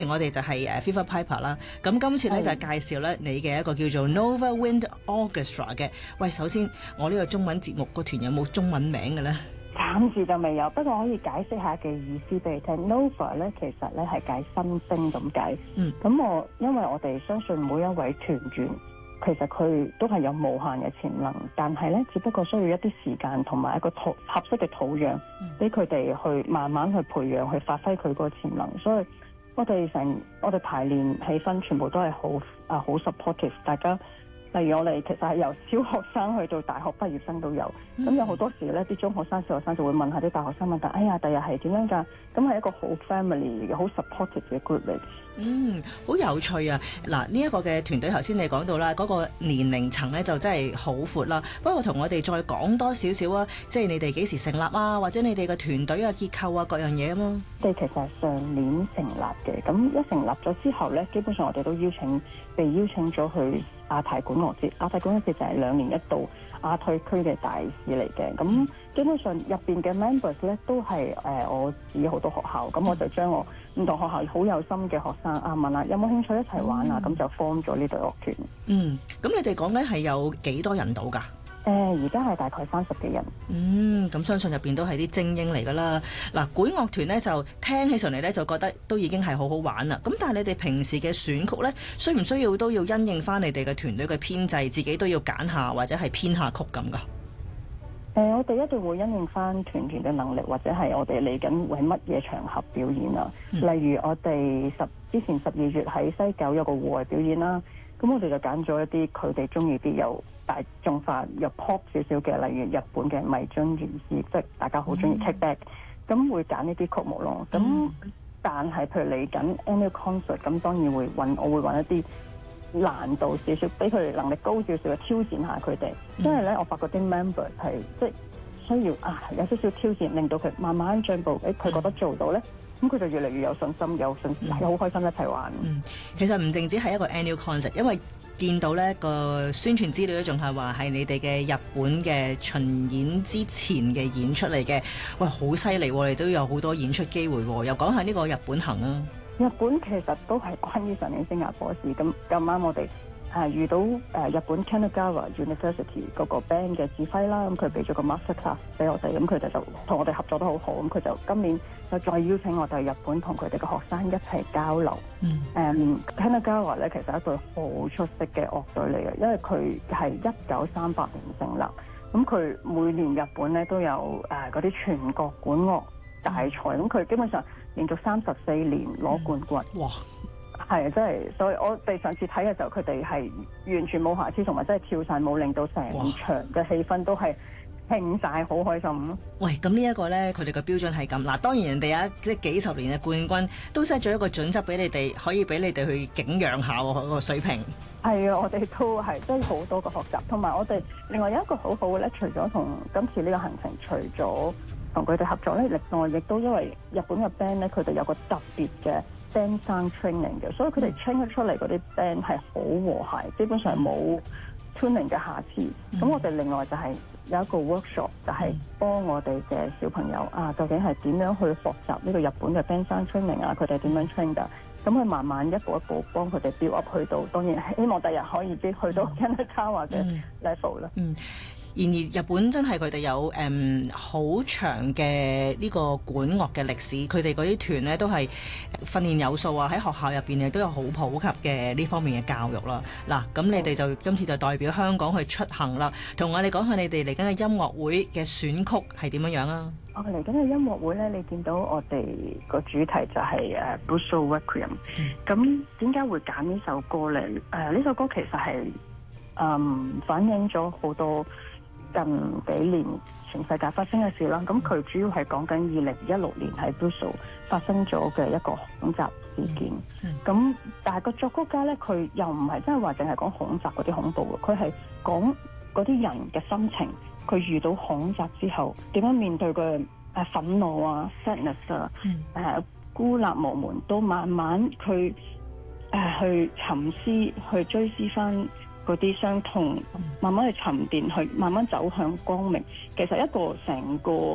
我哋就係Fever Piper 啦，咁今次咧就係介紹咧你嘅一個叫做 Nova Wind Orchestra 嘅。喂，首先我呢個中文節目個團有冇中文名嘅咧？ 暫時就未有，不過可以解釋下嘅意思俾你聽。Nova 咧其實咧係解新星咁解。咁因為我哋相信每一位團員其實佢都係有無限嘅潛能，但係咧只不過需要一啲時間同埋一個合適嘅土壤，俾佢哋去慢慢去培養，去發揮佢個潛能。所以我哋排練氣氛全部都係好 supportive， 大家例如我哋其實係由小學生去到大學畢業生都有，咁有好多時咧啲中學生、小學生就會問下啲大學生問題，哎呀，第日係點樣㗎？咁係一個好 family 好 supportive 嘅 group 嚟。 好有趣啊！嗱，呢一個嘅團隊頭先你講到啦，嗰個年齡層咧就真係好闊啦。不過同我哋再講多少少啊，即係你哋幾時成立啊，或者你哋嘅團隊啊、結構啊各樣嘢啊嘛。 我哋其實係上年成立嘅，咁一成立咗之後咧，基本上我哋都被邀請咗去亞太管樂節。亞太管樂節就係2年一度亞太區嘅大事嚟嘅。咁基本上入邊嘅 members 咧都係我自己好多學校，咁我就將我唔同學校好有心嘅學生問下有冇興趣一齊玩啊，咁就 form 咗呢隊樂團。 咁你哋講緊係有幾多人到㗎？ 而家係大概30幾人。 咁相信入邊都係啲精英嚟㗎啦。嗱，管樂團咧就聽起上嚟咧就覺得都已經係好好玩啦。咁但係你哋平時嘅選曲咧，需唔需要都要因應翻你哋嘅團隊嘅編制，自己都要揀下或者係編下曲咁㗎？ 我哋一定會因應翻團員嘅能力，或者係我哋嚟緊為乜嘢場合表演啊。例如我哋之前12月喺西九有個戶外表演啦，咁我哋就揀咗一啲佢哋中意啲有大眾化、有 pop 少少嘅，例如日本嘅迷津原子，即係大家好中意 Kickback，咁會揀呢啲曲目咯。咁但係譬如嚟緊 annual concert，咁當然我會揾一啲難度少少，俾佢哋能力高少少嘅挑戰下佢哋。因為咧，我發覺啲 member 係即係需要有少少挑戰，令到佢慢慢進步。佢覺得做到咧，咁佢就越嚟越有信心，好開心一齊玩。 其實唔淨止係一個 annual concert，因為見到呢個宣傳資料咧，仲係話係你哋嘅日本嘅巡演之前嘅演出嚟嘅。喂，好犀利喎！你都有好多演出機會喎。又講下呢個日本行啊。 日本其實都係關於上年新加坡事，咁啱我哋遇到日本 Kanagawa University 嗰個 band 嘅指揮啦，咁佢俾咗個 master class 俾我哋，咁佢哋就同我哋合作得好好，咁佢就今年就再邀請我哋去日本同佢哋嘅學生一齊交流。Kanagawa 咧其實係一隊好出色嘅樂隊嚟嘅，因為佢係1938年成立，咁佢每年日本咧都有嗰啲全國管樂大賽，咁佢基本上連續34年攞冠軍。哇！係啊，真係，所以我哋上次睇嘅時候，佢哋係完全冇瑕疵，同埋真係跳晒舞，令到成場嘅氣氛都係興晒，好開心。 喂，咁呢一個咧，佢哋嘅標準係咁嗱。當然人哋啊，即係幾十年嘅冠軍都 set 咗一個準則俾你哋，可以俾你哋去景仰下嗰個水平。 係啊，我哋都係真係好多個學習，同埋我哋另外有一個好好嘅咧，除咗同今次呢個行程，除咗同佢哋合作咧，另外亦都因為日本嘅 band 咧，佢哋有個特別嘅band sound training 嘅，所以佢哋 train 出嚟嗰啲 band 係好和諧，基本上冇 tuning 嘅瑕疵。咁我哋另外就係有一個 workshop， 就係幫我哋嘅小朋友究竟係點樣去學習呢個日本嘅 band sound training 佢哋點樣 train 㗎？咁佢慢慢一步一步幫佢哋 build up 去到，當然希望第日可以去到 Kanagawa 嘅 level 啦。 然而日本真係佢哋有好長嘅呢個管樂嘅歷史，佢哋嗰啲團咧都係訓練有素啊，喺學校入邊亦都有好普及嘅呢方面嘅教育啦。嗱，咁你哋就今次就代表香港去出行啦，同我哋講下你哋嚟緊嘅音樂會嘅選曲係點樣啊？ 我嚟緊嘅音樂會咧，你見到我哋個主題就係Busso Requiem。咁點解會揀呢首歌咧？呢首歌其實係反映咗好多近幾年全世界發生嘅事啦，咁佢主要係講緊2016年喺 Busso 發生咗嘅一個恐襲事件。咁但係個作曲家咧，佢又唔係真係話淨係講恐襲嗰啲恐怖嘅，佢係講嗰啲人嘅心情，佢遇到恐襲之後點樣面對佢憤怒啊、sadness 啊、孤立無門，都慢慢佢去沉思、去追思翻嗰啲傷痛，慢慢去沉澱，去慢慢走向光明。其實一個成個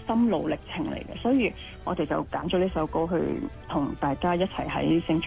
心路歷程嚟嘅，所以我哋就揀咗呢首歌去同大家一齊喺聖